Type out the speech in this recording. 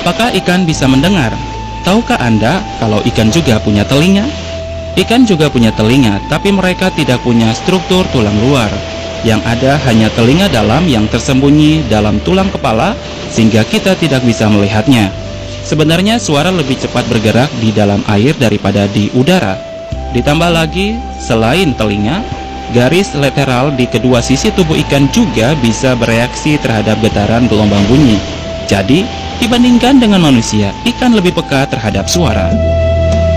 Apakah ikan bisa mendengar? Tahukah Anda kalau ikan juga punya telinga? Ikan juga punya telinga, tapi mereka tidak punya struktur tulang luar. Yang ada hanya telinga dalam yang tersembunyi dalam tulang kepala, sehingga kita tidak bisa melihatnya. Sebenarnya suara lebih cepat bergerak di dalam air daripada di udara. Ditambah lagi, selain telinga, garis lateral di kedua sisi tubuh ikan juga bisa bereaksi terhadap getaran gelombang bunyi. Jadi, dibandingkan dengan manusia, ikan lebih peka terhadap suara.